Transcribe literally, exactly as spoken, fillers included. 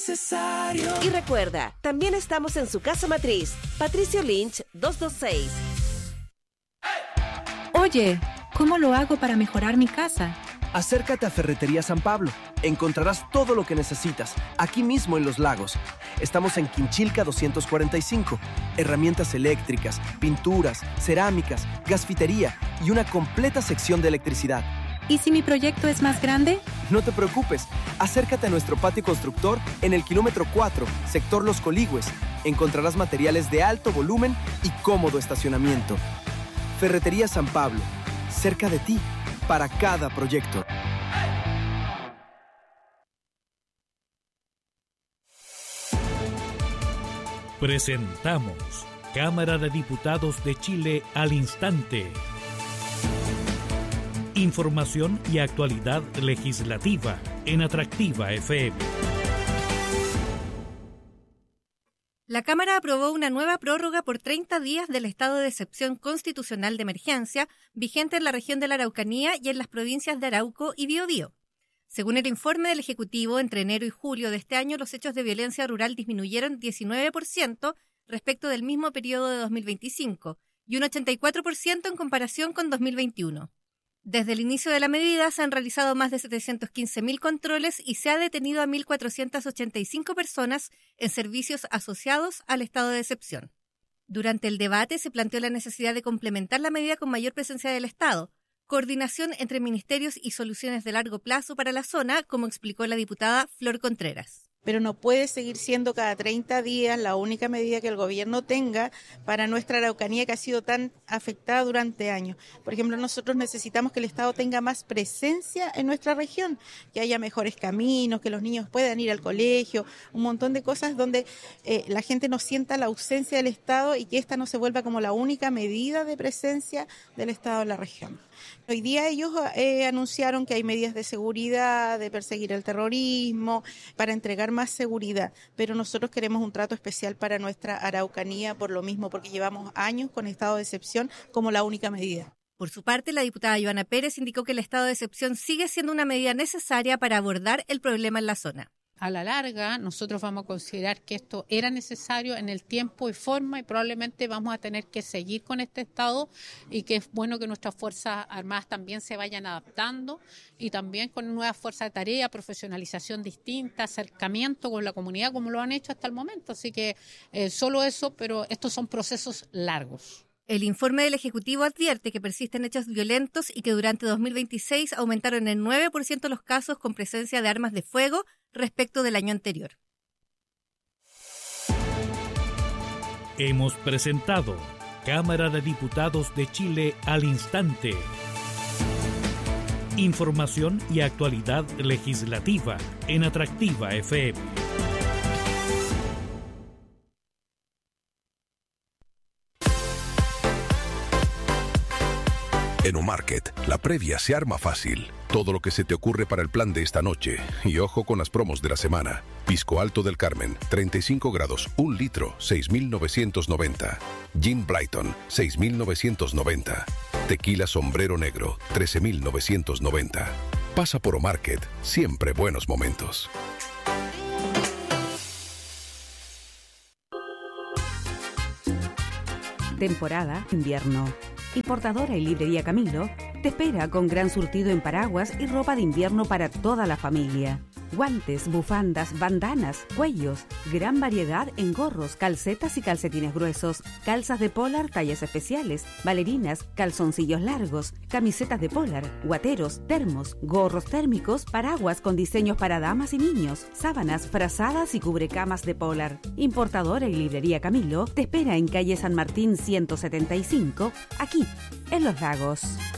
necesario. Y recuerda, también estamos en su casa matriz, Patricio Lynch doscientos veintiséis. Oye, ¿cómo lo hago para mejorar mi casa? Acércate a Ferretería San Pablo. Encontrarás todo lo que necesitas, aquí mismo en Los Lagos. Estamos en Quinchilca doscientos cuarenta y cinco. Herramientas eléctricas, pinturas, cerámicas, gasfitería y una completa sección de electricidad. ¿Y si mi proyecto es más grande? No te preocupes. Acércate a nuestro patio constructor en el kilómetro cuatro, sector Los Coligües. Encontrarás materiales de alto volumen y cómodo estacionamiento. Ferretería San Pablo, cerca de ti, para cada proyecto. Presentamos Cámara de Diputados de Chile al instante. Información y actualidad legislativa en Atractiva F M. La Cámara aprobó una nueva prórroga por treinta días del estado de excepción constitucional de emergencia vigente en la región de la Araucanía y en las provincias de Arauco y Biobío. Según el informe del Ejecutivo, entre enero y julio de este año los hechos de violencia rural disminuyeron diecinueve por ciento respecto del mismo periodo de dos mil veinticinco y un ochenta y cuatro por ciento en comparación con dos mil veintiuno. Desde el inicio de la medida se han realizado más de setecientos quince mil controles y se ha detenido a mil cuatrocientas ochenta y cinco personas en servicios asociados al estado de excepción. Durante el debate se planteó la necesidad de complementar la medida con mayor presencia del Estado, coordinación entre ministerios y soluciones de largo plazo para la zona, como explicó la diputada Flor Contreras. Pero no puede seguir siendo cada treinta días la única medida que el gobierno tenga para nuestra Araucanía, que ha sido tan afectada durante años. Por ejemplo, nosotros necesitamos que el Estado tenga más presencia en nuestra región, que haya mejores caminos, que los niños puedan ir al colegio, un montón de cosas donde eh, la gente no sienta la ausencia del Estado y que esta no se vuelva como la única medida de presencia del Estado en la región. Hoy día ellos eh, anunciaron que hay medidas de seguridad, de perseguir el terrorismo, para entregar más seguridad, pero nosotros queremos un trato especial para nuestra Araucanía por lo mismo, porque llevamos años con estado de excepción como la única medida. Por su parte, la diputada Joana Pérez indicó que el estado de excepción sigue siendo una medida necesaria para abordar el problema en la zona. A la larga, nosotros vamos a considerar que esto era necesario en el tiempo y forma y probablemente vamos a tener que seguir con este estado y que es bueno que nuestras Fuerzas Armadas también se vayan adaptando y también con nuevas fuerzas de tarea, profesionalización distinta, acercamiento con la comunidad como lo han hecho hasta el momento. Así que eh, solo eso, pero estos son procesos largos. El informe del Ejecutivo advierte que persisten hechos violentos y que durante dos mil veintiséis aumentaron en nueve por ciento los casos con presencia de armas de fuego respecto del año anterior. Hemos presentado Cámara de Diputados de Chile al instante. Información y actualidad legislativa en Atractiva F M. En Omarket, la previa se arma fácil. Todo lo que se te ocurre para el plan de esta noche. Y ojo con las promos de la semana. Pisco Alto del Carmen, treinta y cinco grados, un litro, seis mil novecientos noventa. Gin Blyton, seis mil novecientos noventa. Tequila Sombrero Negro, trece mil novecientos noventa. Pasa por Omarket, siempre buenos momentos. Temporada invierno. Importadora y librería Camilo te espera con gran surtido en paraguas y ropa de invierno para toda la familia. Guantes, bufandas, bandanas, cuellos, gran variedad en gorros, calcetas y calcetines gruesos, calzas de polar tallas especiales, bailarinas, calzoncillos largos, camisetas de polar, guateros, termos, gorros térmicos, paraguas con diseños para damas y niños, sábanas, frazadas y cubrecamas de polar. Importadora y librería Camilo te espera en calle San Martín ciento setenta y cinco, aquí, en Los Lagos.